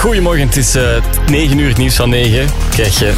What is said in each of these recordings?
Goedemorgen, het is 9 uur, het nieuws van 9. Krijg je...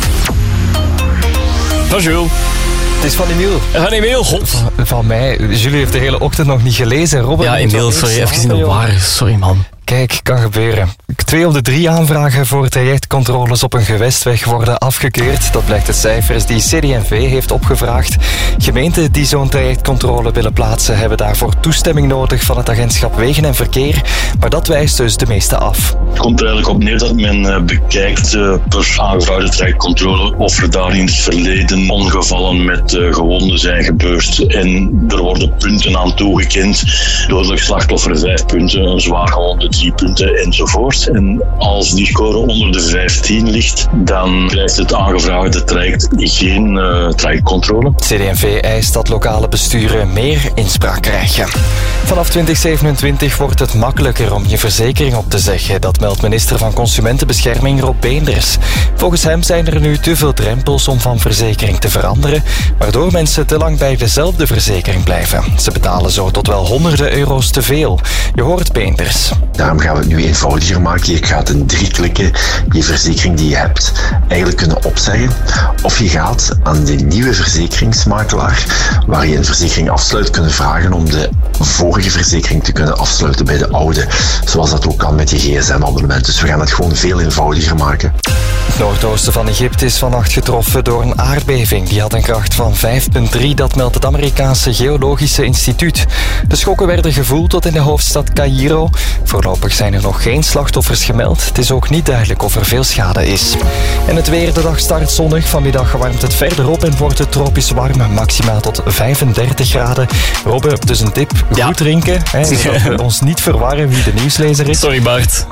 Van Jules. Het is van Emiel. Van Emiel, god. Van mij. Julie heeft de hele ochtend nog niet gelezen. Robin, ja, Emiel, sorry, even in de war. Sorry, man. Kijk, kan gebeuren. 2 op de 3 aanvragen voor trajectcontroles op een gewestweg worden afgekeurd. Dat blijkt uit cijfers die CD&V heeft opgevraagd. Gemeenten die zo'n trajectcontrole willen plaatsen hebben daarvoor toestemming nodig van het agentschap Wegen en Verkeer. Maar dat wijst dus de meeste af. Het komt er eigenlijk op neer dat men bekijkt per aangevraagde trajectcontrole of er daar in het verleden ongevallen met gewonden zijn gebeurd. En er worden punten aan toegekend. Dodelijk slachtoffer 5 punten, een zwaar gewonde 3 punten enzovoort. En als die score onder de 15 ligt, dan krijgt het aangevraagde traject geen trajectcontrole. CD&V eist dat lokale besturen meer inspraak krijgen. Vanaf 2027 wordt het makkelijker om je verzekering op te zeggen. Dat meldt minister van Consumentenbescherming Rob Beenders. Volgens hem zijn er nu te veel drempels om van verzekering te veranderen, waardoor mensen te lang bij dezelfde verzekering blijven. Ze betalen zo tot wel honderden euro's te veel. Je hoort Beenders. Daarom gaan we het nu eenvoudiger maken. Je gaat in 3 klikken je verzekering die je hebt eigenlijk kunnen opzeggen. Of je gaat aan de nieuwe verzekeringsmakelaar, waar je een verzekering afsluit, kunnen vragen om de vorige verzekering te kunnen afsluiten bij de oude. Zoals dat ook kan met je gsm-abonnement. Dus we gaan het gewoon veel eenvoudiger maken. Het noordoosten van Egypte is vannacht getroffen door een aardbeving. Die had een kracht van 5,3, dat meldt het Amerikaanse Geologische Instituut. De schokken werden gevoeld tot in de hoofdstad Caïro. Voorlopig zijn er nog geen slachtoffers gemeld. Het is ook niet duidelijk of er veel schade is. En het weer, de dag start zonnig. Vanmiddag warmt het verder op en wordt het tropisch warm. Maximaal tot 35 graden. Robbe, dus een tip. Goed drinken. Hè, zodat we ons niet verwarren wie de nieuwslezer is. Sorry, Bart.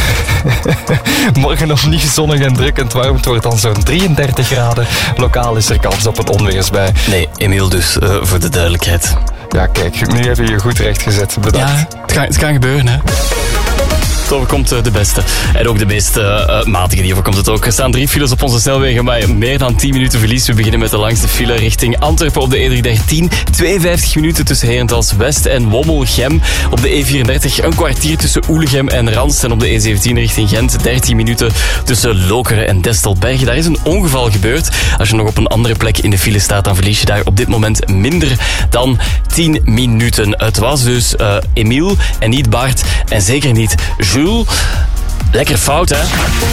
Morgen opnieuw zonnig en drukkend warm. Het wordt dan zo'n 33 graden. Lokaal is er kans op een onweersbui. Nee, Emiel dus, voor de duidelijkheid. Ja, kijk, nu heb je je goed rechtgezet. Bedankt. Ja, het kan gebeuren, hè. Het overkomt de beste. En ook de meest matige, die overkomt het ook. Er staan 3 files op onze snelwegen, maar meer dan 10 minuten verlies. We beginnen met de langste file richting Antwerpen op de E313. 52 minuten tussen Herentals West en Wommelgem. Op de E34 een kwartier tussen Oelegem en Randst. En op de E17 richting Gent 13 minuten tussen Lokeren en Destelbergen. Daar is een ongeval gebeurd. Als je nog op een andere plek in de file staat, dan verlies je daar op dit moment minder dan 10 minuten. Het was dus Emiel en niet Bart en zeker niet Jules. Lekker fout, hè?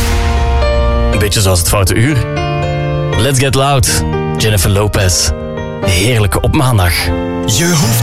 Een beetje zoals het Foute Uur. Let's Get Loud. Jennifer Lopez. Heerlijke op maandag. Je hoeft